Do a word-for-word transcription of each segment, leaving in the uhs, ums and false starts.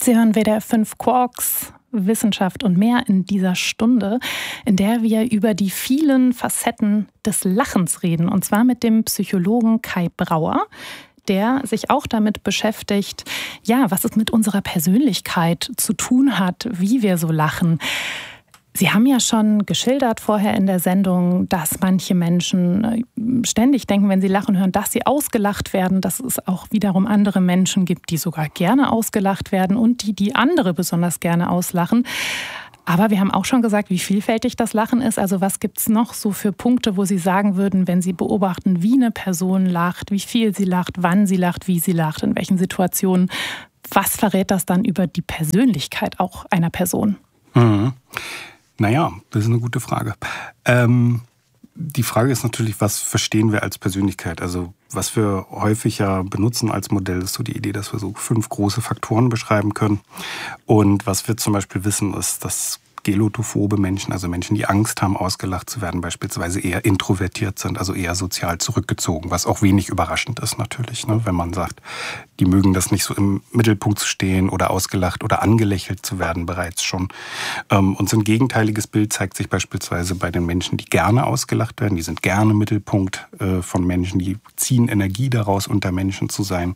Sie hören W D R fünf Quarks, Wissenschaft und mehr in dieser Stunde, in der wir über die vielen Facetten des Lachens reden. Und zwar mit dem Psychologen Kai Brauer, der sich auch damit beschäftigt, ja, was es mit unserer Persönlichkeit zu tun hat, wie wir so lachen. Sie haben ja schon geschildert vorher in der Sendung, dass manche Menschen ständig denken, wenn sie lachen hören, dass sie ausgelacht werden, dass es auch wiederum andere Menschen gibt, die sogar gerne ausgelacht werden und die, die andere besonders gerne auslachen. Aber wir haben auch schon gesagt, wie vielfältig das Lachen ist. Also was gibt es noch so für Punkte, wo Sie sagen würden, wenn Sie beobachten, wie eine Person lacht, wie viel sie lacht, wann sie lacht, wie sie lacht, in welchen Situationen. Was verrät das dann über die Persönlichkeit auch einer Person? Mhm. Naja, das ist eine gute Frage. Ähm, die Frage ist natürlich, was verstehen wir als Persönlichkeit? Also was wir häufig ja benutzen als Modell, ist so die Idee, dass wir so fünf große Faktoren beschreiben können. Und was wir zum Beispiel wissen, ist, dass gelotophobe Menschen, also Menschen, die Angst haben, ausgelacht zu werden, beispielsweise eher introvertiert sind, also eher sozial zurückgezogen, was auch wenig überraschend ist natürlich, ne? Wenn man sagt, die mögen das nicht so im Mittelpunkt zu stehen oder ausgelacht oder angelächelt zu werden bereits schon. Und so ein gegenteiliges Bild zeigt sich beispielsweise bei den Menschen, die gerne ausgelacht werden. Die sind gerne Mittelpunkt von Menschen, die ziehen Energie daraus, unter Menschen zu sein.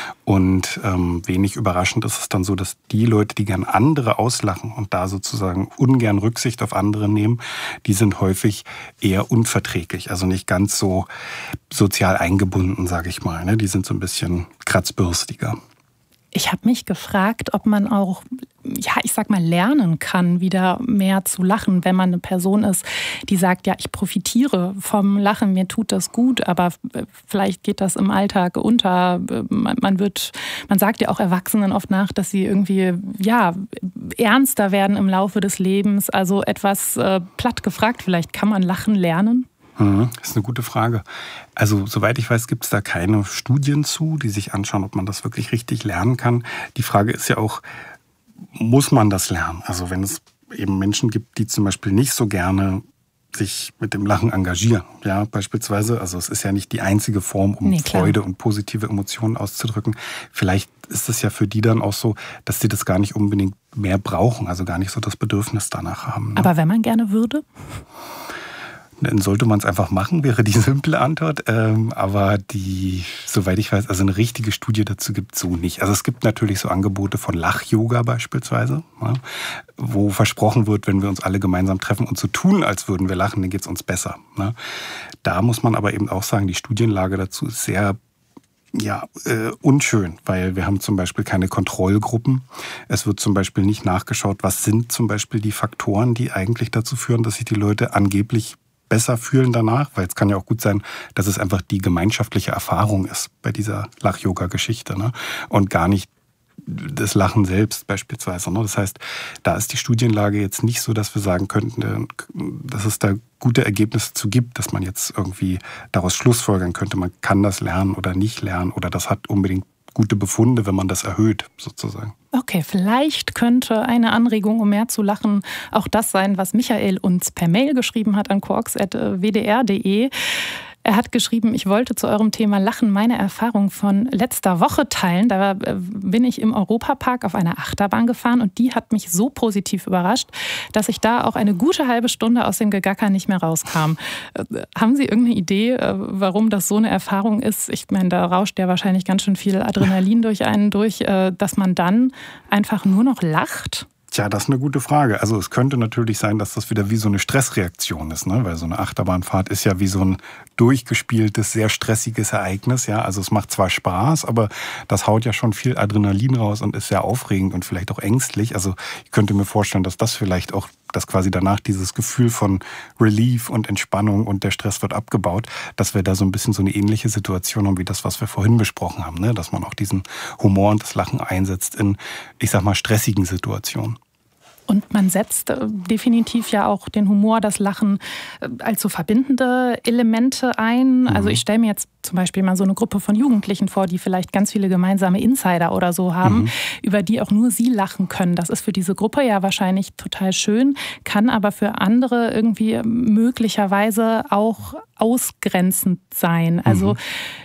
Und ähm, wenig überraschend ist es dann so, dass die Leute, die gern andere auslachen und da sozusagen ungern Rücksicht auf andere nehmen, die sind häufig eher unverträglich, also nicht ganz so sozial eingebunden, sage ich mal. Ne? Die sind so ein bisschen kratzbürstiger. Ich habe mich gefragt, ob man auch, ja, ich sag mal, lernen kann, wieder mehr zu lachen, wenn man eine Person ist, die sagt, ja, ich profitiere vom Lachen, mir tut das gut, aber vielleicht geht das im Alltag unter. Man wird, man sagt ja auch Erwachsenen oft nach, dass sie irgendwie, ja, ernster werden im Laufe des Lebens. Also etwas äh, platt gefragt, vielleicht kann man Lachen lernen? Das ist eine gute Frage. Also soweit ich weiß, gibt es da keine Studien zu, die sich anschauen, ob man das wirklich richtig lernen kann. Die Frage ist ja auch, muss man das lernen? Also wenn es eben Menschen gibt, die zum Beispiel nicht so gerne sich mit dem Lachen engagieren, ja, beispielsweise. Also es ist ja nicht die einzige Form, um nee, Freude und positive Emotionen auszudrücken. Vielleicht ist es ja für die dann auch so, dass sie das gar nicht unbedingt mehr brauchen, also gar nicht so das Bedürfnis danach haben. Ne? Aber wenn man gerne würde? Dann sollte man es einfach machen, wäre die simple Antwort. Ähm, aber die, soweit ich weiß, also eine richtige Studie dazu gibt es so nicht. Also es gibt natürlich so Angebote von Lach-Yoga beispielsweise, ja, wo versprochen wird, wenn wir uns alle gemeinsam treffen und so tun, als würden wir lachen, dann geht es uns besser. Ne? Da muss man aber eben auch sagen, die Studienlage dazu ist sehr Ja, äh, unschön, weil wir haben zum Beispiel keine Kontrollgruppen. Es wird zum Beispiel nicht nachgeschaut, was sind zum Beispiel die Faktoren, die eigentlich dazu führen, dass sich die Leute angeblich besser fühlen danach, weil es kann ja auch gut sein, dass es einfach die gemeinschaftliche Erfahrung ist bei dieser Lach-Yoga-Geschichte, ne? Und gar nicht das Lachen selbst beispielsweise. Ne? Das heißt, da ist die Studienlage jetzt nicht so, dass wir sagen könnten, dass es da gute Ergebnisse zu gibt, dass man jetzt irgendwie daraus schlussfolgern könnte, man kann das lernen oder nicht lernen oder das hat unbedingt gute Befunde, wenn man das erhöht, sozusagen. Okay, vielleicht könnte eine Anregung, um mehr zu lachen, auch das sein, was Michael uns per Mail geschrieben hat an quarks at w d r punkt d e. Er hat geschrieben, ich wollte zu eurem Thema Lachen meine Erfahrung von letzter Woche teilen. Da bin ich im Europapark auf einer Achterbahn gefahren und die hat mich so positiv überrascht, dass ich da auch eine gute halbe Stunde aus dem Gegacker nicht mehr rauskam. Haben Sie irgendeine Idee, warum das so eine Erfahrung ist? Ich meine, da rauscht ja wahrscheinlich ganz schön viel Adrenalin durch einen durch, dass man dann einfach nur noch lacht? Tja, das ist eine gute Frage. Also es könnte natürlich sein, dass das wieder wie so eine Stressreaktion ist, ne? Weil so eine Achterbahnfahrt ist ja wie so ein durchgespieltes, sehr stressiges Ereignis. Ja? Also es macht zwar Spaß, aber das haut ja schon viel Adrenalin raus und ist sehr aufregend und vielleicht auch ängstlich. Also ich könnte mir vorstellen, dass das vielleicht auch, dass quasi danach dieses Gefühl von Relief und Entspannung und der Stress wird abgebaut, dass wir da so ein bisschen so eine ähnliche Situation haben wie das, was wir vorhin besprochen haben, ne? Dass man auch diesen Humor und das Lachen einsetzt in, ich sag mal, stressigen Situationen. Und man setzt äh, definitiv ja auch den Humor, das Lachen äh, als so verbindende Elemente ein. Mhm. Also ich stelle mir jetzt zum Beispiel mal so eine Gruppe von Jugendlichen vor, die vielleicht ganz viele gemeinsame Insider oder so haben, mhm. über die auch nur sie lachen können. Das ist für diese Gruppe ja wahrscheinlich total schön, kann aber für andere irgendwie möglicherweise auch ausgrenzend sein. Also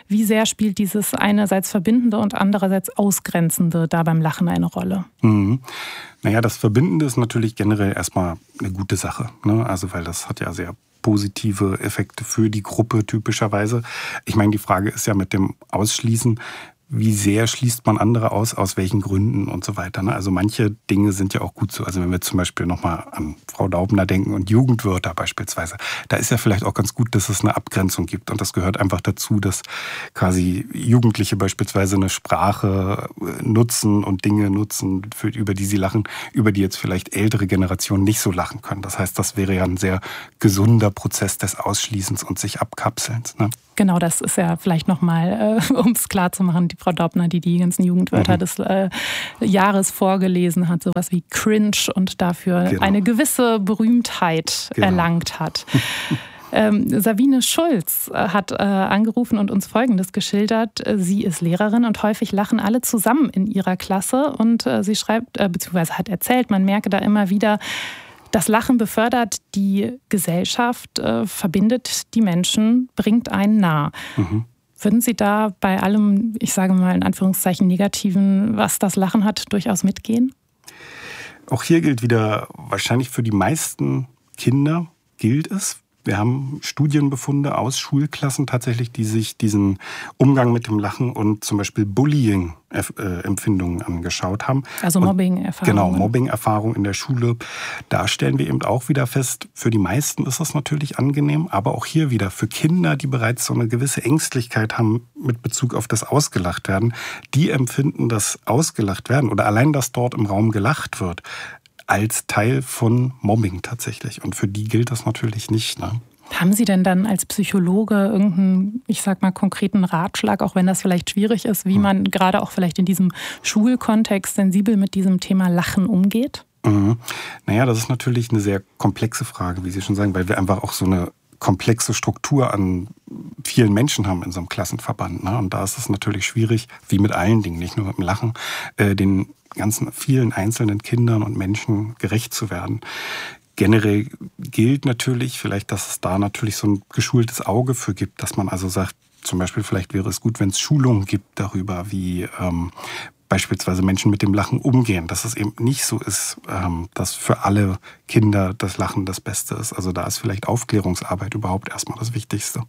Wie sehr spielt dieses einerseits Verbindende und andererseits Ausgrenzende da beim Lachen eine Rolle? Mhm. Naja, das Verbindende ist natürlich generell erstmal eine gute Sache, ne? Also weil das hat ja sehr positive Effekte für die Gruppe typischerweise. Ich meine, die Frage ist ja mit dem Ausschließen, wie sehr schließt man andere aus, aus welchen Gründen und so weiter. Ne? Also manche Dinge sind ja auch gut so. Also wenn wir zum Beispiel nochmal an Frau Daubner denken und Jugendwörter beispielsweise, da ist ja vielleicht auch ganz gut, dass es eine Abgrenzung gibt. Und das gehört einfach dazu, dass quasi Jugendliche beispielsweise eine Sprache nutzen und Dinge nutzen, für, über die sie lachen, über die jetzt vielleicht ältere Generationen nicht so lachen können. Das heißt, das wäre ja ein sehr gesunder Prozess des Ausschließens und sich Abkapselns. Ne? Genau, das ist ja vielleicht nochmal, äh, um es klar zu machen, die Frau Daubner, die die ganzen Jugendwörter mhm. des äh, Jahres vorgelesen hat, sowas wie cringe und dafür genau. eine gewisse Berühmtheit genau. erlangt hat. ähm, Sabine Schulz hat äh, angerufen und uns Folgendes geschildert. Sie ist Lehrerin und häufig lachen alle zusammen in ihrer Klasse und äh, sie schreibt, äh, beziehungsweise hat erzählt, man merke da immer wieder, das Lachen befördert die Gesellschaft, äh, verbindet die Menschen, bringt einen nah. Mhm. Würden Sie da bei allem, ich sage mal in Anführungszeichen Negativen, was das Lachen hat, durchaus mitgehen? Auch hier gilt wieder, wahrscheinlich für die meisten Kinder gilt es. Wir haben Studienbefunde aus Schulklassen tatsächlich, die sich diesen Umgang mit dem Lachen und zum Beispiel Bullying-Empfindungen angeschaut haben. Also Mobbing-Erfahrungen. Genau, Mobbing-Erfahrungen in der Schule. Da stellen wir eben auch wieder fest, für die meisten ist das natürlich angenehm, aber auch hier wieder für Kinder, die bereits so eine gewisse Ängstlichkeit haben mit Bezug auf das Ausgelachtwerden, die empfinden das Ausgelachtwerden oder allein, dass dort im Raum gelacht wird, als Teil von Mobbing tatsächlich. Und für die gilt das natürlich nicht. Ne? Haben Sie denn dann als Psychologe irgendeinen, ich sag mal, konkreten Ratschlag, auch wenn das vielleicht schwierig ist, wie man gerade auch vielleicht in diesem Schulkontext sensibel mit diesem Thema Lachen umgeht? Mhm. Naja, das ist natürlich eine sehr komplexe Frage, wie Sie schon sagen, weil wir einfach auch so eine komplexe Struktur an vielen Menschen haben in so einem Klassenverband. Ne? Und da ist es natürlich schwierig, wie mit allen Dingen, nicht nur mit dem Lachen, äh, den ganzen vielen einzelnen Kindern und Menschen gerecht zu werden. Generell gilt natürlich vielleicht, dass es da natürlich so ein geschultes Auge für gibt, dass man also sagt, zum Beispiel vielleicht wäre es gut, wenn es Schulungen gibt darüber, wie ähm, beispielsweise Menschen mit dem Lachen umgehen, dass es eben nicht so ist, ähm, dass für alle Kinder das Lachen das Beste ist. Also da ist vielleicht Aufklärungsarbeit überhaupt erstmal das Wichtigste.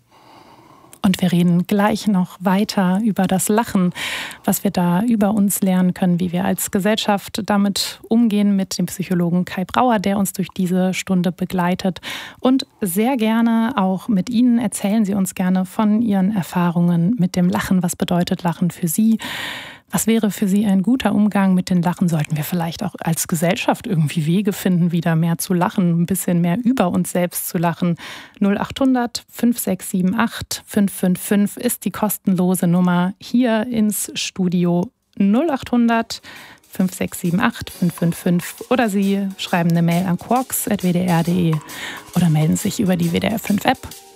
Und wir reden gleich noch weiter über das Lachen, was wir da über uns lernen können, wie wir als Gesellschaft damit umgehen, mit dem Psychologen Kai Brauer, der uns durch diese Stunde begleitet. Und sehr gerne auch mit Ihnen erzählen Sie uns gerne von Ihren Erfahrungen mit dem Lachen. Was bedeutet Lachen für Sie? Was wäre für Sie ein guter Umgang mit den Lachen? Sollten wir vielleicht auch als Gesellschaft irgendwie Wege finden, wieder mehr zu lachen, ein bisschen mehr über uns selbst zu lachen? null acht hundert fünf sechs sieben acht fünf fünf fünf ist die kostenlose Nummer hier ins Studio. null acht hundert fünf sechs sieben acht fünf fünf fünf oder Sie schreiben eine Mail an quarks at w d r punkt d e oder melden sich über die W D R fünf App